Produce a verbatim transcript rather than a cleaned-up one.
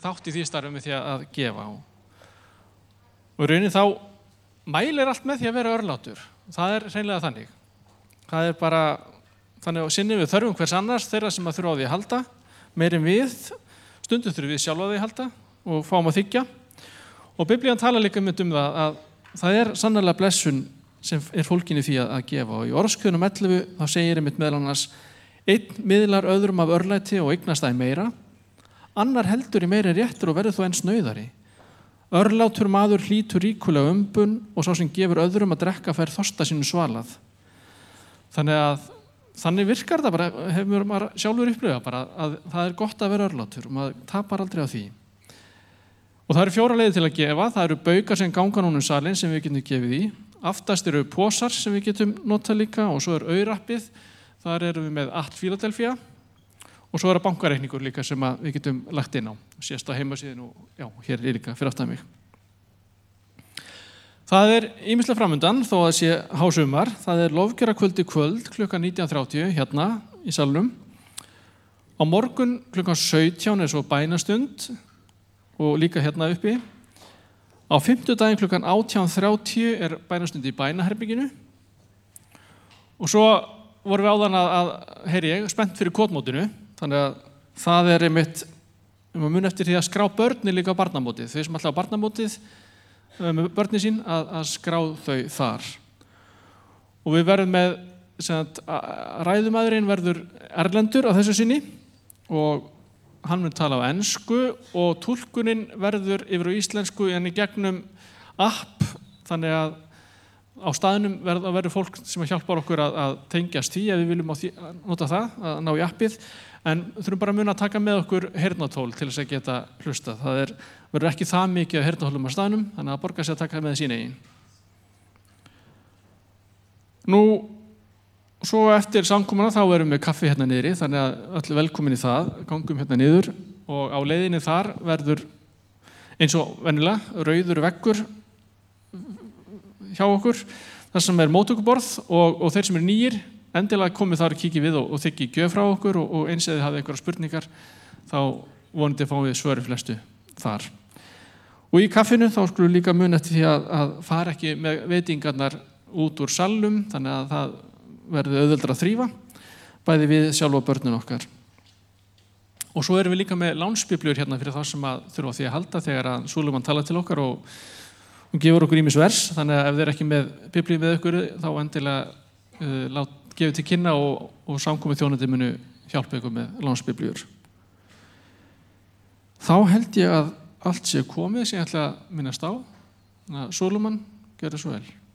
þátt í því starfi með því að gefa. Og í rauninni þá mælir allt með því að vera örlátur. Það er hreinlega þannig. Það er bara þannig að sinni við þörfum hvers annars þeirra sem að þurfa á því að halda, meir en við, stundum þurfum við sjálf á því að halda og fáum að þiggja. Og Biblían talar líka um það að það er sannarlega blessun sem er fólkin í því að gefa. Og í Orðskviðunum ellefu þá segir einmitt meðal annars: einn miðlar öðrum af örlæti og eignast æ meira, annar heldur í meiri réttur og verður þó enn snauðari. Örlátur maður hlýtur ríkulega umbun og sá sem gefur öðrum að drekka fær þorsta sínu svalað. Þannig að þannig virkar það bara, hefur maður sjálfur upplifað bara að það er gott að vera örlátur og maður tapar aldrei á því. Og það eru fjórar leiðir til að gefa. Það eru baukar sem ganga núna um salinn sem við getum gefið í. Aftast eru posar sem við getum notað líka og svo er aurappið. Þar erum við með at Philadelphia og svo er bankareikningur líka sem við getum lagt inn á. Sést á heimasíðinu og já, hér er líka fyrir aftan mig. Það er ýmislegt framundan þó að sé hásumar. Það er lofgjörðarkvöld í kvöld klukkan nítján þrjátíu hérna í salnum. Á morgun klukkan sautján er svo bænastund og líka hérna uppi. Á fimmtudaginn klukkan átján þrjátíu er bænastund í bænaherbygginu. Og svo vorum við áðan að, að heyri ég, spennt fyrir kotmótinu. Þannig að það er einmitt, um að muna eftir því að skrá börni líka á barnamótið. Þau sem alltaf á barnamótið með börni sín að, að skrá þau þar. Og við verðum með, sem að ræðumaðurinn verður erlendur á þessu sinni og hann mun tala á ensku og túlkunin verður yfir á íslensku en í gegnum app, þannig að á staðnum verður, verður fólk sem hjálpar okkur að, að tengjast því ef við viljum því, nota það, að ná í appið, en þurfum bara að muna að taka með okkur heyrnartól til þess að geta hlusta. Það er, verður ekki það mikið að heyrnartólum á staðnum, þannig að borga sig að taka með sín eigin. Nú, svo eftir samkomuna þá erum við kaffi hérna niðri, þannig að öll velkomin í það, gangum hérna niður og á leiðinni þar verður eins og venjulega rauður veggur hjá okkur, þar sem er móttökuborð og, og þeir sem eru nýir, endilega komið þar og kíkið við og, og þykki gjöf frá okkur og, og eins eða þið hafið einhverjar spurningar, þá vonandi fáum við svöru flestu þar. Og í kaffinu þá skulum líka muna eftir því að, að fara ekki með veitingarnar út úr salnum, þannig að það verður auðveldara að þrífa, bæði við sjálf og börnin okkar. Og svo erum við líka með lánsbiblíur hérna fyrir þá sem að þurfa því að halda þegar að Súlumann talar til okkar og, og gefur okkur ýmis vers, þannig að ef þeir eru ekki með biblíu með okkur þá endilega uh, lát, gefið til kynna og, og samkomið þjónandi munu hjálpa ykkur með lánsbiblíur. Þá held ég að allt sé komið sem ég ætla að minnast á. Súlumann, gjörðu svo vel.